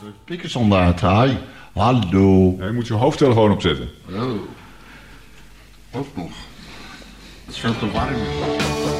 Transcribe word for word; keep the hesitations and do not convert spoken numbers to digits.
Pikkersondaard, hi. Hallo. Ja, je moet je hoofdtelefoon opzetten. Oh. Ook nog. Het is veel te warm.